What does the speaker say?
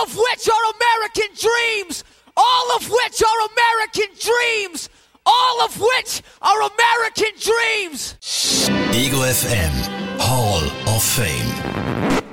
all of which are American dreams, all of which are American dreams, all of which are American dreams. Ego FM Hall of Fame.